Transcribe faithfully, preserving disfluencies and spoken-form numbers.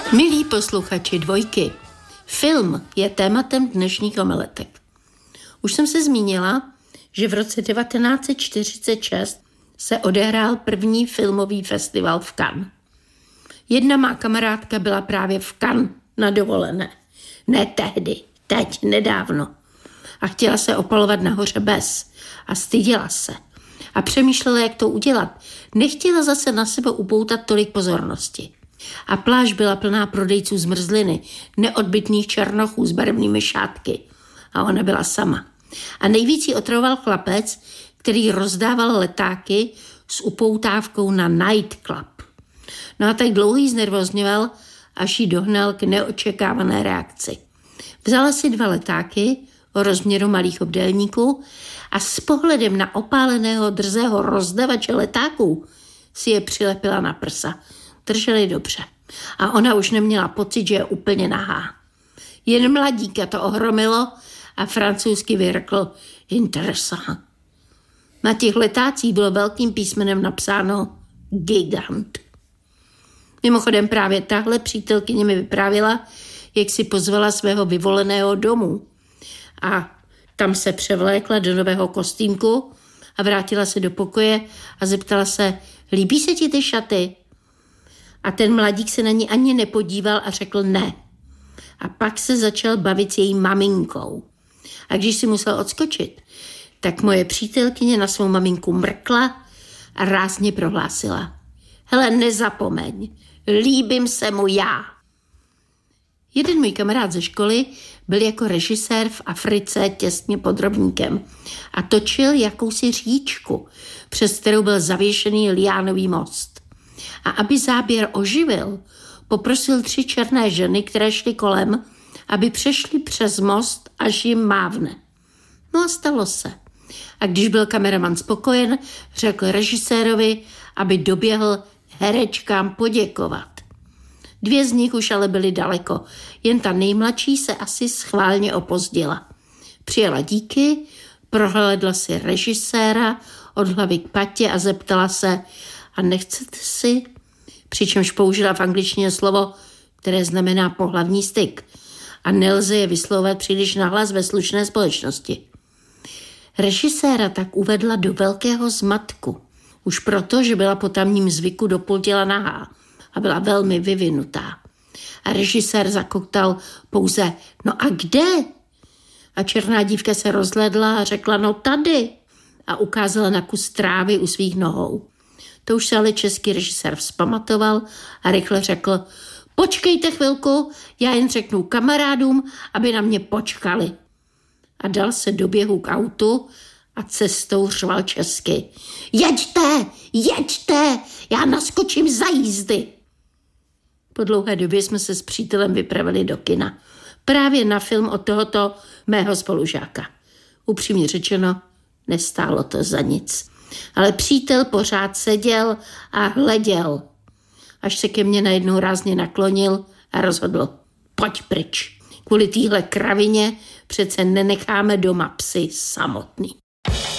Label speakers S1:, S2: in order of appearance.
S1: Milí posluchači Dvojky, film je tématem dnešních omeletek. Už jsem se zmínila, že v roce devatenáct set čtyřicet šest se odehrál první filmový festival v Cannes. Jedna má kamarádka byla právě v Cannes na dovolené. Ne tehdy, teď, nedávno. A chtěla se opalovat nahoře bez. A styděla se. A přemýšlela, jak to udělat. Nechtěla zase na sebe upoutat tolik pozornosti. A pláž byla plná prodejců zmrzliny, neodbytných černochů s barevnými šátky. A ona byla sama. A nejvíc jí otravoval chlapec, který rozdával letáky s upoutávkou na nightclub. No a tak dlouho jí znervozňoval, až jí dohnal k neočekávané reakci. Vzala si dva letáky o rozměru malých obdélníků a s pohledem na opáleného drzého rozdavače letáků si je přilepila na prsa. Drželi dobře. A ona už neměla pocit, že je úplně nahá. Jen mladíka to ohromilo a francouzsky vyrkl interesant. Na těch letácích bylo velkým písmenem napsáno gigant. Mimochodem právě tahle přítelkyně mi vyprávěla, jak si pozvala svého vyvoleného domů. A tam se převlékla do nového kostýmku a vrátila se do pokoje a zeptala se, líbí se ti ty šaty? A ten mladík se na ní ani nepodíval a řekl ne. A pak se začal bavit s její maminkou. A když si musel odskočit, tak moje přítelkyně na svou maminku mrkla a rázně prohlásila. Hele, nezapomeň, líbím se mu já. Jeden můj kamarád ze školy byl jako režisér v Africe těsně pod rovníkem a točil jakousi říčku, přes kterou byl zavěšený liánový most. A aby záběr oživil, poprosil tři černé ženy, které šly kolem, aby přešly přes most, až jim mávne. No a stalo se. A když byl kameraman spokojen, řekl režisérovi, aby doběhl herečkám poděkovat. Dvě z nich už ale byly daleko, jen ta nejmladší se asi schválně opozdila. Přijela díky, prohlédla si režiséra od hlavy k patě a zeptala se, a nechcete si? Přičemž použila v angličtině slovo, které znamená pohlavní styk a nelze je vyslovovat příliš nahlas ve slušné společnosti. Režiséra tak uvedla do velkého zmatku. Už proto, že byla po tamním zvyku do půl těla nahá a byla velmi vyvinutá. A režisér zakoktal pouze, no a kde? A černá dívka se rozhlédla a řekla, no tady. A ukázala na kus trávy u svých nohou. To už se ale český režisér vzpamatoval a rychle řekl, počkejte chvilku, já jen řeknu kamarádům, aby na mě počkali. A dal se do běhu k autu a cestou řval česky. Jeďte, jeďte, já naskočím za jízdy. Po dlouhé době jsme se s přítelem vypravili do kina. Právě na film od tohoto mého spolužáka. Upřímně řečeno, nestálo to za nic. Ale přítel pořád seděl a hleděl. Až se ke mně najednou rázně naklonil a rozhodl, pojď pryč. Kvůli téhle kravině přece nenecháme doma psy samotný.